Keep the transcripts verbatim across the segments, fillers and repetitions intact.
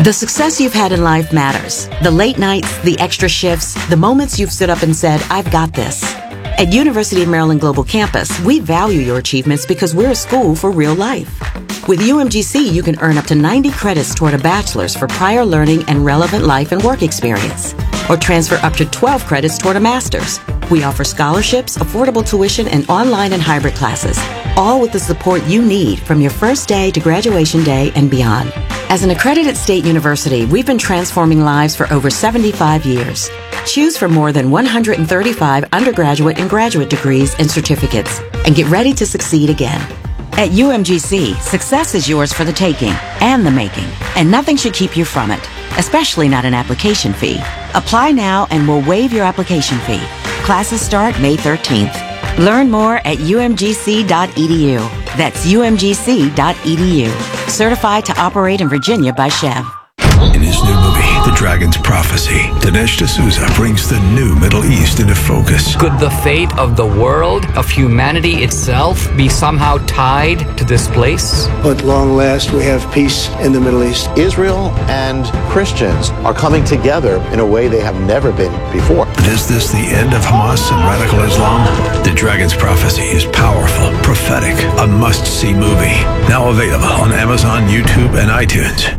The success you've had in life matters. The late nights, the extra shifts, the moments you've stood up and said, I've got this. At University of Maryland Global Campus, we value your achievements because we're a school for real life. With U M G C, you can earn up to ninety credits toward a bachelor's for prior learning and relevant life and work experience, or transfer up to twelve credits toward a master's. We offer scholarships, affordable tuition, and online and hybrid classes, all with the support you need from your first day to graduation day and beyond. As an accredited state university, we've been transforming lives for over seventy-five years. Choose from more than one hundred thirty-five undergraduate and graduate degrees and certificates, and get ready to succeed again. At U M G C, success is yours for the taking and the making, and nothing should keep you from it, especially not an application fee. Apply now and we'll waive your application fee. Classes start May thirteenth. Learn more at U M G C dot E D U. That's U M G C dot E D U. Certified to operate in Virginia by Chev. In his new movie, The Dragon's Prophecy, Dinesh D'Souza brings the new Middle East into focus. Could the fate of the world, of humanity itself, be somehow tied to this place? At long last, we have peace in the Middle East. Israel and Christians are coming together in a way they have never been before. But is this the end of Hamas and radical Islam? The Dragon's Prophecy is powerful, prophetic, a must-see movie. Now available on Amazon, YouTube, and iTunes.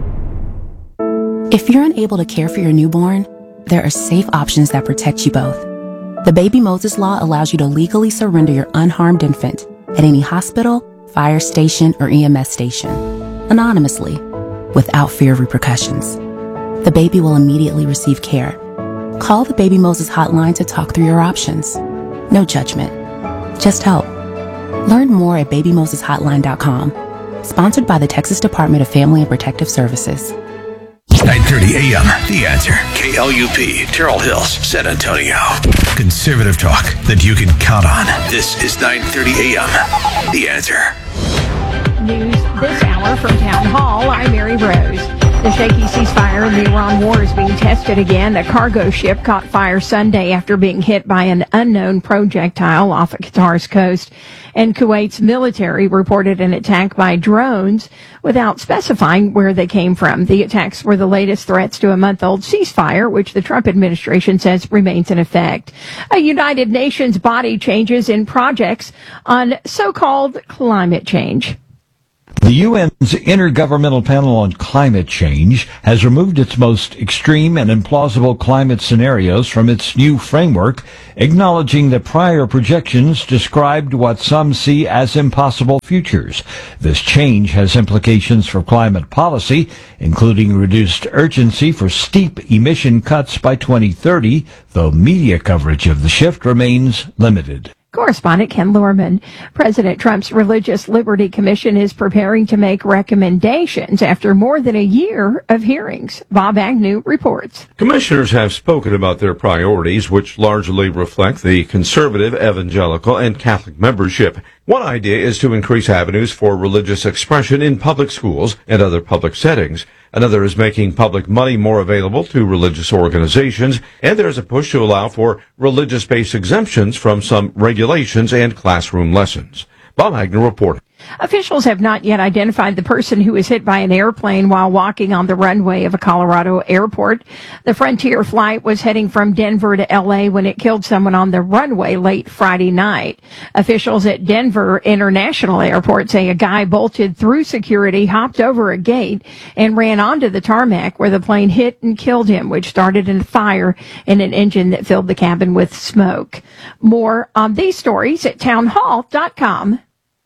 If you're unable to care for your newborn, there are safe options that protect you both. The Baby Moses Law allows you to legally surrender your unharmed infant at any hospital, fire station, or E M S station, anonymously, without fear of repercussions. The baby will immediately receive care. Call the Baby Moses hotline to talk through your options. No judgment, just help. Learn more at baby moses hotline dot com. Sponsored by the Texas Department of Family and Protective Services. nine thirty a.m. The Answer. K L U P, Terrell Hills, San Antonio. Conservative talk that you can count on. This is nine thirty a.m. The Answer. News this hour from Town Hall. I'm Mary Rose. The shaky ceasefire in the Iran war is being tested again. A cargo ship caught fire Sunday after being hit by an unknown projectile off of Qatar's coast. And Kuwait's military reported an attack by drones without specifying where they came from. The attacks were the latest threats to a month-old ceasefire, which the Trump administration says remains in effect. A United Nations body changes in projects on so-called climate change. The U N's Intergovernmental Panel on Climate Change has removed its most extreme and implausible climate scenarios from its new framework, acknowledging that prior projections described what some see as impossible futures. This change has implications for climate policy, including reduced urgency for steep emission cuts by twenty thirty, though media coverage of the shift remains limited. Correspondent Ken Lorman. President Trump's Religious Liberty Commission is preparing to make recommendations after more than a year of hearings. Bob Agnew reports. Commissioners have spoken about their priorities, which largely reflect the conservative, evangelical, and Catholic membership. One idea is to increase avenues for religious expression in public schools and other public settings. Another is making public money more available to religious organizations, and there's a push to allow for religious-based exemptions from some regulations and classroom lessons. Bob Agnew reporting. Officials have not yet identified the person who was hit by an airplane while walking on the runway of a Colorado airport. The Frontier flight was heading from Denver to L A when it killed someone on the runway late Friday night. Officials at Denver International Airport say a guy bolted through security, hopped over a gate, and ran onto the tarmac where the plane hit and killed him, which started a fire in an engine that filled the cabin with smoke. More on these stories at townhall dot com.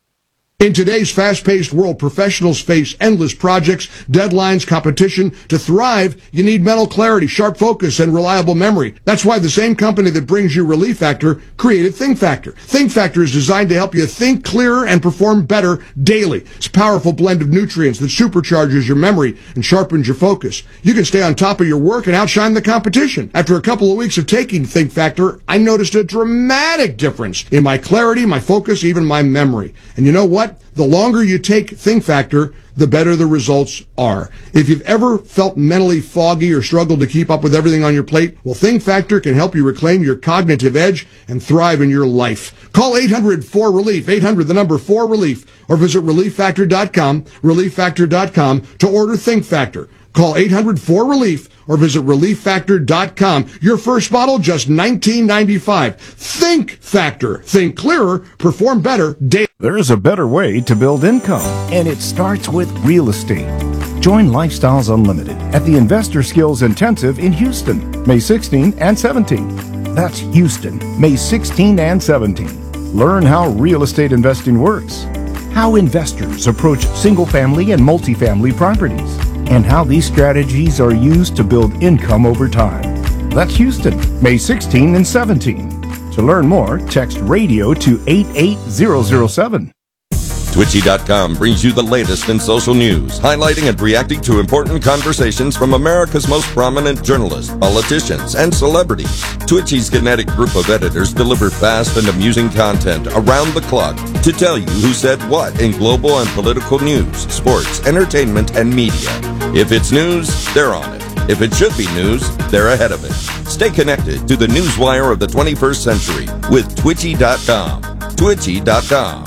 In today's fast-paced world, professionals face endless projects, deadlines, competition. To thrive, you need mental clarity, sharp focus, and reliable memory. That's why the same company that brings you Relief Factor created Think Factor. Think Factor is designed to help you think clearer and perform better daily. It's a powerful blend of nutrients that supercharges your memory and sharpens your focus. You can stay on top of your work and outshine the competition. After a couple of weeks of taking Think Factor, I noticed a dramatic difference in my clarity, my focus, even my memory. And you know what? The longer you take Think Factor, the better the results are. If you've ever felt mentally foggy or struggled to keep up with everything on your plate, well, Think Factor can help you reclaim your cognitive edge and thrive in your life. Call eight hundred four relief, eight hundred, the number four relief, or visit relief factor dot com, relief factor dot com to order Think Factor. Call eight hundred four relief or visit relief factor dot com. Your first bottle, just nineteen ninety-five. Think Factor. Think clearer, perform better. Day- there is a better way to build income, and it starts with real estate. Join Lifestyles Unlimited at the Investor Skills Intensive in Houston, May sixteenth and seventeenth. That's Houston, May sixteenth and seventeenth. Learn how real estate investing works, how investors approach single-family and multifamily properties, and how these strategies are used to build income over time. That's Houston, May sixteenth and seventeenth. To learn more, text radio to eight eight zero zero seven. Twitchy dot com brings you the latest in social news, highlighting and reacting to important conversations from America's most prominent journalists, politicians, and celebrities. Twitchy's kinetic group of editors deliver fast and amusing content around the clock to tell you who said what in global and political news, sports, entertainment, and media. If it's news, they're on it. If it should be news, they're ahead of it. Stay connected to the newswire of the twenty-first century with Twitchy dot com. Twitchy dot com.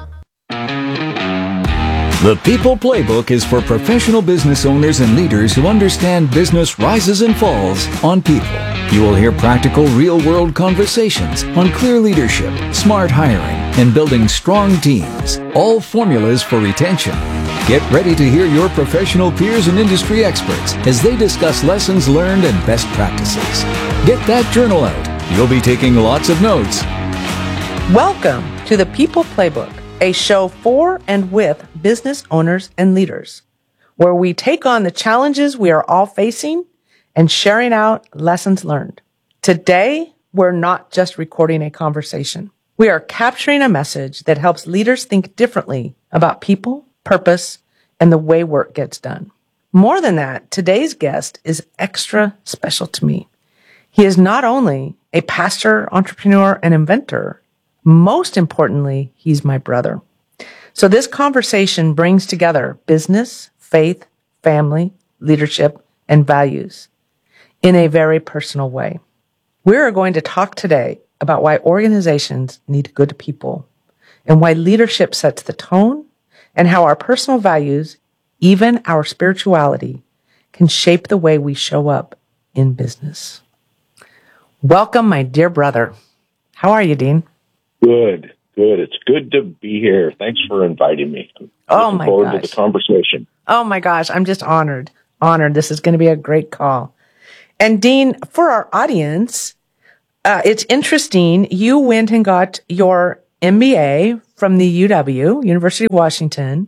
The People Playbook is for professional business owners and leaders who understand business rises and falls on people. You will hear practical, real-world conversations on clear leadership, smart hiring, and building strong teams. All formulas for retention. Get ready to hear your professional peers and industry experts as they discuss lessons learned and best practices. Get that journal out. You'll be taking lots of notes. Welcome to the People Playbook, a show for and with business owners and leaders, where we take on the challenges we are all facing and sharing out lessons learned. Today, we're not just recording a conversation. We are capturing a message that helps leaders think differently about people, purpose, and the way work gets done. More than that, today's guest is extra special to me. He is not only a pastor, entrepreneur, and inventor, most importantly, he's my brother. So this conversation brings together business, faith, family, leadership, and values in a very personal way. We are going to talk today about why organizations need good people and why leadership sets the tone and how our personal values, even our spirituality, can shape the way we show up in business. Welcome, my dear brother. How are you, Dean? Good, good. It's good to be here. Thanks for inviting me. I'm oh looking my forward gosh. to the conversation. Oh my gosh, I'm just honored. Honored. This is going to be a great call. And Dean, for our audience, uh, it's interesting. You went and got your M B A from the U W, University of Washington,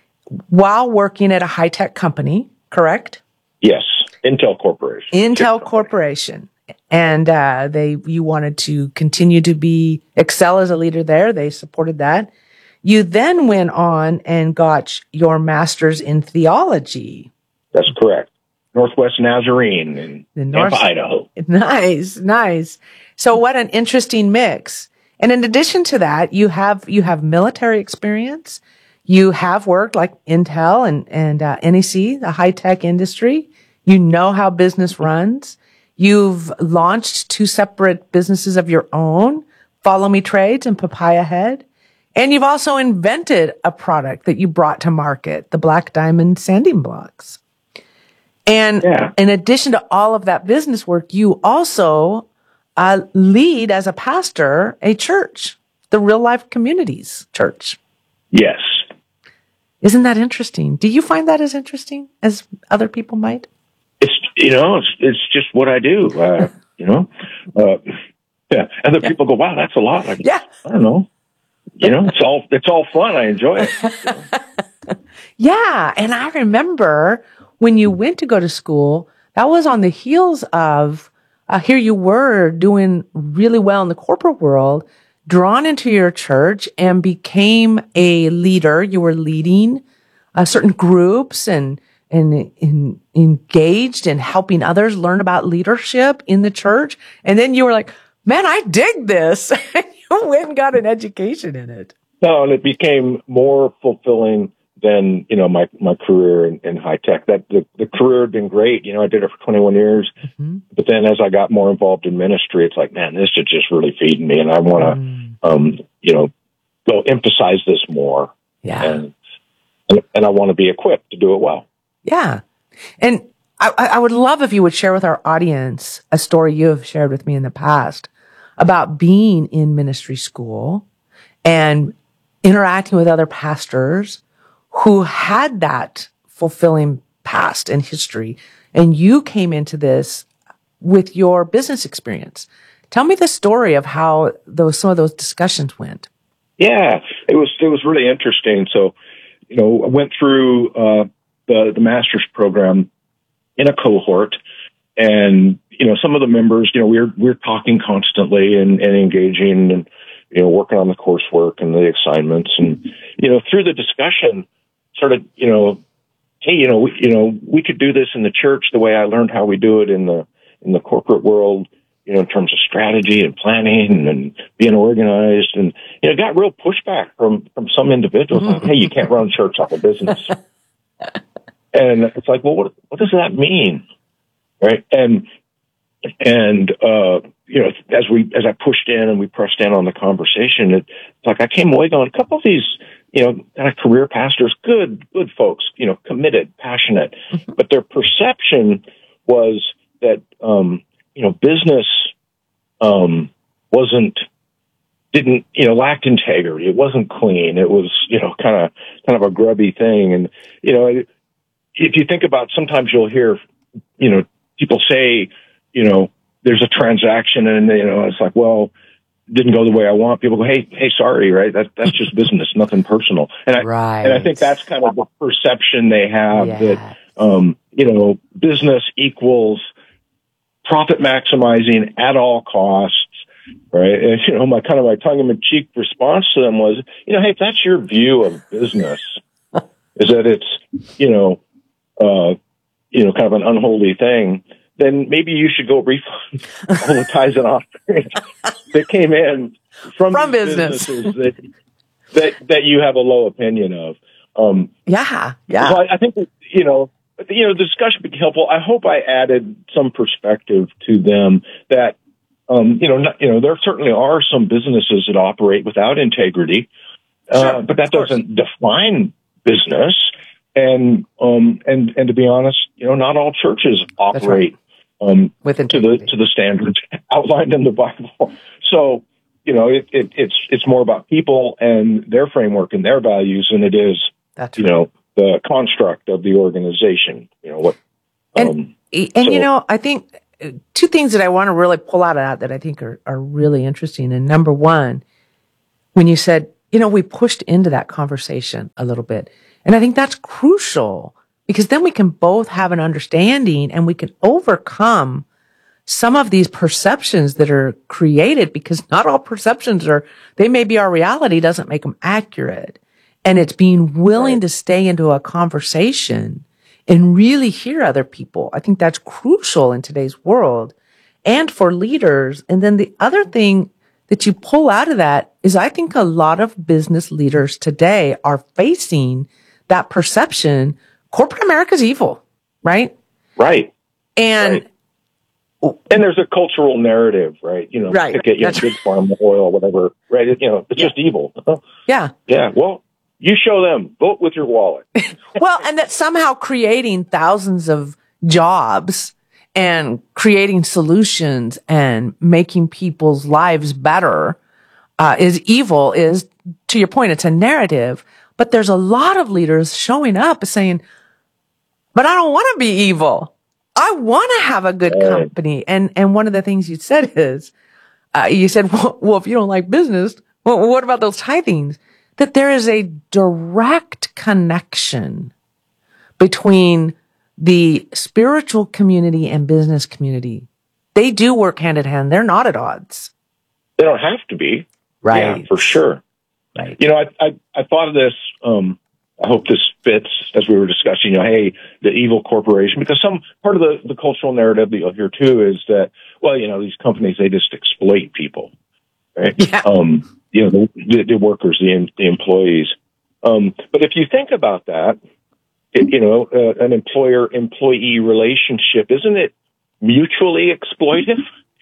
while working at a high-tech company, correct? Yes, Intel Corporation. Intel Corporation. And uh, they, you wanted to continue to be excel as a leader there. They supported that. You then went on and got your master's in theology. That's correct. Northwest Nazarene in The North, Nampa, Idaho. Nice, nice. So what an interesting mix. And in addition to that, you have you have military experience. You have worked like Intel and and uh, N E C, the high tech industry. You know how business runs. You've launched two separate businesses of your own, Follow Me Trades and Papaya Head. And you've also invented a product that you brought to market, the Black Diamond Sanding Blocks. And yeah. in addition to all of that business work, you also uh, lead as a pastor a church, the Real Life Communities Church. Yes. Isn't that interesting? Do you find that as interesting as other people might? It's, you know, it's, it's just what I do, uh, you know. Uh, yeah. Other yeah. people go, wow, that's a lot. I, yeah. I don't know. You know, it's all, it's all fun. I enjoy it. You know? Yeah. And I remember when you went to go to school, that was on the heels of, uh, here you were doing really well in the corporate world, drawn into your church and became a leader. You were leading uh, certain groups and, and, and engaged in helping others learn about leadership in the church. And then you were like, man, I dig this. And you went and got an education in it. No, and it became more fulfilling than, you know, my, my career in, in high tech. That the, the career had been great. You know, I did it for twenty-one years. Mm-hmm. But then as I got more involved in ministry, it's like, man, this is just really feeding me. And I want to, mm. um, you know, go emphasize this more. Yeah. And, and, and I want to be equipped to do it well. Yeah. And I, I would love if you would share with our audience a story you have shared with me in the past about being in ministry school and interacting with other pastors who had that fulfilling past and history. And you came into this with your business experience. Tell me the story of how those, some of those discussions went. Yeah, it was, it was really interesting. So, you know, I went through, uh, the, the master's program in a cohort, and, you know, some of the members, you know, we're, we're talking constantly and, and engaging and, you know, working on the coursework and the assignments. And, you know, through the discussion, started, you know, hey, you know, we, you know, we could do this in the church the way I learned how we do it in the, in the corporate world, you know, in terms of strategy and planning and being organized. And, you know, got real pushback from, from some individuals. Like, hey, you can't run church like a business. And it's like, well, what, what does that mean? Right. And, and, uh, you know, as we, as I pushed in and we pressed in on the conversation, it, it's like I came away going, a couple of these, you know, kind of career pastors, good, good folks, you know, committed, passionate, mm-hmm. but their perception was that, um, you know, business, um, wasn't, didn't, you know, lacked integrity. It wasn't clean. It was, you know, kind of, kind of a grubby thing. And, you know, if you think about, sometimes you'll hear, you know, people say, you know, there's a transaction and, you know, it's like, well, didn't go the way I want. People go, hey, hey, sorry, right? That, that's just business, nothing personal. And I, right. and I think that's kind of the perception they have yes. that, um, you know, business equals profit maximizing at all costs, right? And, you know, my kind of my tongue-in-cheek response to them was, you know, hey, if that's your view of business, is that it's, you know, uh, you know, kind of an unholy thing, then maybe you should go refund all the ties and offerings that came in from, from business. businesses that, that, that you have a low opinion of. Um, yeah, yeah. So I, I think, that, you know, you know, the discussion became helpful. I hope I added some perspective to them that, um, you know, not, you know, there certainly are some businesses that operate without integrity, uh, sure, but that doesn't define business. And, um, and, and to be honest, you know, not all churches operate, right. um, with to the, to the standards outlined in the Bible. So, you know, it, it, it's, it's more about people and their framework and their values than it is, That's you right. know, the construct of the organization, you know, what, and, um, and so, you know, I think two things that I want to really pull out of that that I think are, are really interesting. And number one, when you said, you know, we pushed into that conversation a little bit. And I think that's crucial because then we can both have an understanding and we can overcome some of these perceptions that are created, because not all perceptions are, they may be our reality, doesn't make them accurate. And it's being willing right. to stay into a conversation and really hear other people. I think that's crucial in today's world and for leaders. And then the other thing that you pull out of that is I think a lot of business leaders today are facing that perception. Corporate America's evil, right? Right. And, right. and there's a cultural narrative, right? You know, right. pick it, you know, big pharma, oil, whatever, right? You know, it's yeah. just evil. Yeah. Yeah. Well, you show them, vote with your wallet. Well, and that somehow creating thousands of jobs and creating solutions and making people's lives better uh, is evil is, to your point, it's a narrative. But there's a lot of leaders showing up saying, but I don't want to be evil. I want to have a good right. company. And and one of the things you said is, uh, you said, well, well, if you don't like business, well, what about those tithings? That there is a direct connection between the spiritual community and business community. They do work hand in hand. They're not at odds. They don't have to be. Right. Yeah, for sure. Right. You know, I, I, I thought of this, um, I hope this fits as we were discussing, you know, hey, the evil corporation, because some part of the, the cultural narrative that you'll hear too is that, well, you know, these companies, they just exploit people, right? Yeah. Um, you know, the, the, the workers, the, the employees. Um, but if you think about that, it, you know, uh, an employer-employee relationship, isn't it mutually exploitive?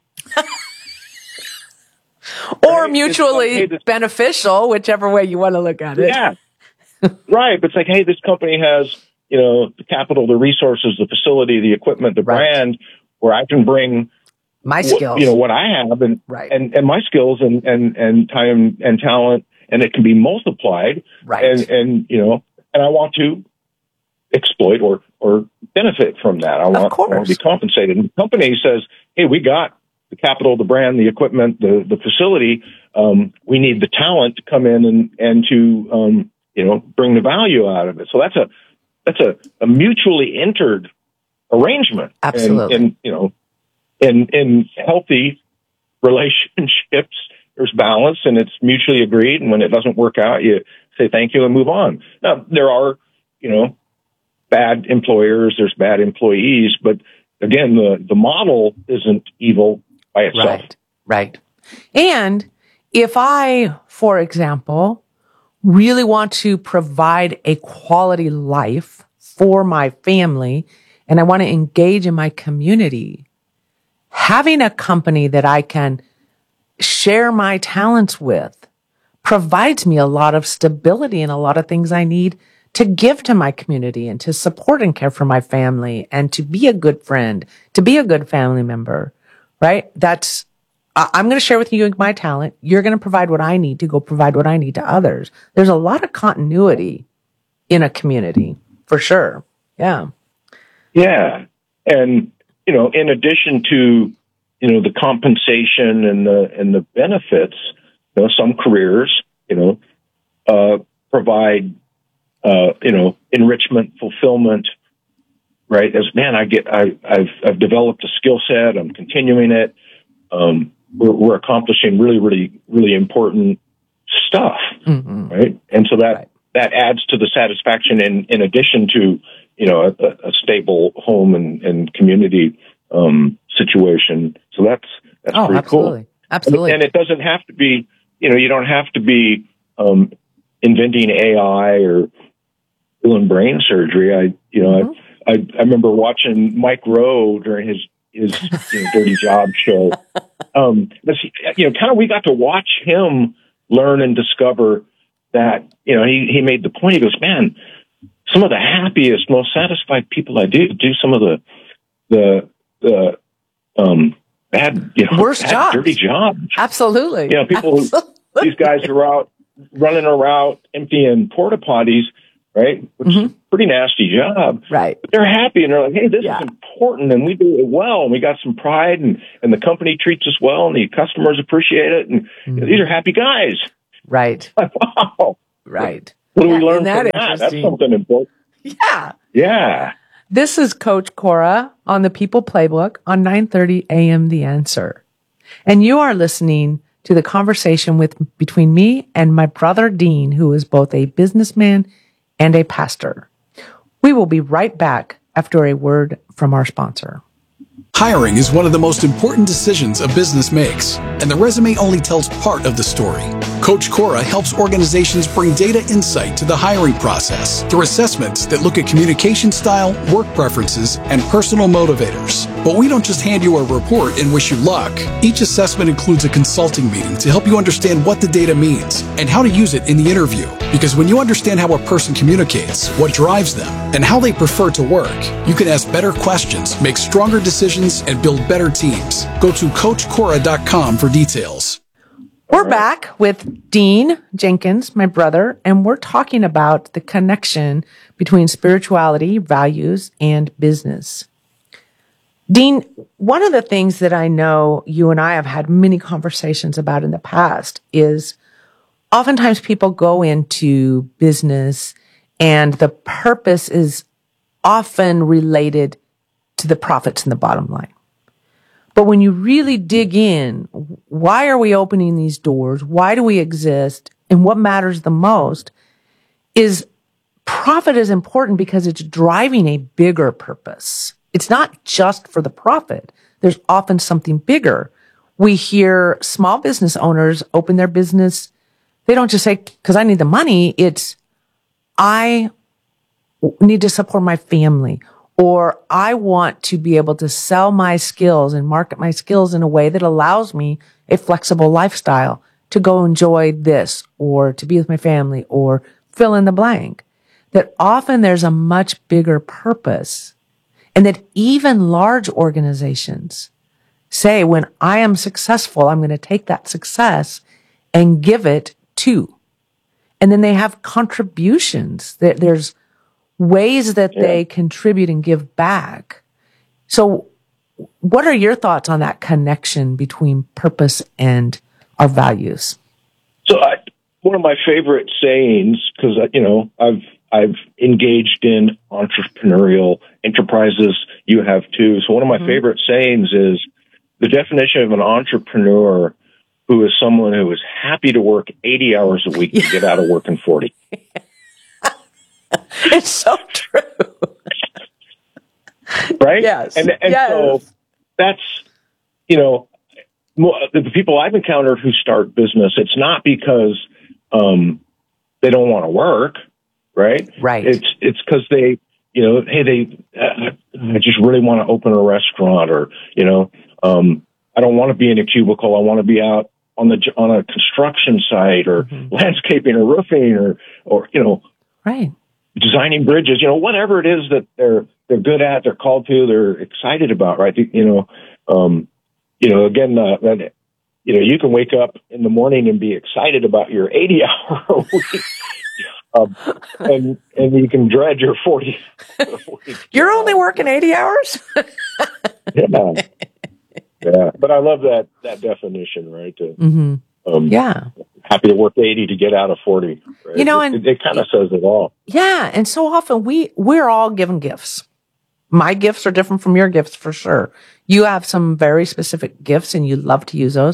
Or right? mutually like, hey, this, beneficial, whichever way you want to look at it. Yeah. Right. But it's like, hey, this company has, you know, the capital, the resources, the facility, the equipment, the right. brand, where I can bring my skills, wh- you know, what I have and, right. and, and my skills and, and, and time and talent, and it can be multiplied. Right. And, and, you know, and I want to exploit or, or benefit from that. I want, I want to be compensated. And the company says, hey, we got the capital, the brand, the equipment, the, the facility. Um, we need the talent to come in and, and to, um, you know, bring the value out of it. So that's a, that's a, a mutually entered arrangement. Absolutely. And, and you know, in, in healthy relationships, there's balance and it's mutually agreed. And when it doesn't work out, you say thank you and move on. Now, there are, you know, bad employers, there's bad employees, but again, the, the model isn't evil by itself. Right, right. And if I, for example, really want to provide a quality life for my family and I want to engage in my community, having a company that I can share my talents with provides me a lot of stability and a lot of things I need to give to my community and to support and care for my family and to be a good friend, to be a good family member, right? That's, I'm going to share with you my talent. You're going to provide what I need to go provide what I need to others. There's a lot of continuity in a community, for sure. Yeah. Yeah. And, you know, in addition to, you know, the compensation and the, and the benefits, you know, some careers, you know, uh, provide, uh, you know, enrichment, fulfillment, right? As man, I get, I, I've, I've developed a skill set. I'm continuing it. Um, we're, we're accomplishing really, really, really important stuff, mm-hmm. right? And so that, right. that adds to the satisfaction in, in addition to, you know, a, a stable home and, and community, um, situation. So that's, that's oh, pretty absolutely. cool. Absolutely. And, and it doesn't have to be, you know, you don't have to be, um, inventing A I or doing brain surgery. I, you know, mm-hmm. I, I, I remember watching Mike Rowe during his, his you know, Dirty Job show. Um, you know, kind of, we got to watch him learn and discover that, you know, he, he made the point. He goes, man, some of the happiest, most satisfied people I do do some of the, the, the, um, bad, you know, worst bad, jobs, dirty jobs. Absolutely. You know, people, Absolutely. Who, these guys are out running around emptying porta potties, right? Which mm-hmm. is a pretty nasty job. Right. But they're happy and they're like, hey, this yeah. is important and we do it well and we got some pride and, and the company treats us well and the customers appreciate it. And mm-hmm. you know, these are happy guys. Right. Like, wow. Right. What do yeah, we learn that from that? That's something important. Yeah. Yeah. This is Coach Cora on the People Playbook on nine thirty a.m. The Answer. And you are listening to the conversation with between me and my brother Dean, who is both a businessman and a pastor. We will be right back after a word from our sponsor. Hiring is one of the most important decisions a business makes, and the resume only tells part of the story. Coach Cora helps organizations bring data insight to the hiring process through assessments that look at communication style, work preferences, and personal motivators. But we don't just hand you a report and wish you luck. Each assessment includes a consulting meeting to help you understand what the data means and how to use it in the interview. Because when you understand how a person communicates, what drives them, and how they prefer to work, you can ask better questions, make stronger decisions, and build better teams. Go to coach cora dot com for details. We're back with Dean Jenkins, my brother, and we're talking about the connection between spirituality, values, and business. Dean, one of the things that I know you and I have had many conversations about in the past is oftentimes people go into business and the purpose is often related to the profits and the bottom line. But when you really dig in, why are we opening these doors? Why do we exist? And what matters the most is profit is important because it's driving a bigger purpose. It's not just for the profit. There's often something bigger. We hear small business owners open their business They don't just say, because I need the money. It's, I need to support my family, or I want to be able to sell my skills and market my skills in a way that allows me a flexible lifestyle to go enjoy this, or to be with my family, or fill in the blank. That often there's a much bigger purpose, and that even large organizations say, when I am successful, I'm going to take that success and give it to. And then they have contributions. There's ways that yeah. they contribute and give back. So what are your thoughts on that connection between purpose and our values? So I, one of my favorite sayings, because, you know, I've I've engaged in entrepreneurial enterprises. You have too. So one of my mm-hmm. favorite sayings is, the definition of an entrepreneur who is someone who is happy to work eighty hours a week to get out of work in forty. It's so true. Right? Yes. And, and yes. so that's, you know, the people I've encountered who start business, it's not because um, they don't want to work, right? Right. It's it's because they, you know, hey, they uh, I just really want to open a restaurant, or, you know, um, I don't want to be in a cubicle. I want to be out on the on a construction site, or mm-hmm. landscaping, or roofing, or or you know, right, designing bridges. You know, whatever it is that they're they're good at, they're called to, they're excited about, right? You know, um, you know, again, uh, that, you know, you can wake up in the morning and be excited about your eighty hour a week. Um, and and you can dread your forty. You're only working eighty hours. Yeah, yeah. But I love that that definition, right? To, mm-hmm. um, yeah. Happy to work eighty to get out of forty. Right? You know, it, and it, it kind of says it all. Yeah, and so often we we're all given gifts. My gifts are different from your gifts for sure. You have some very specific gifts, and you love to use those.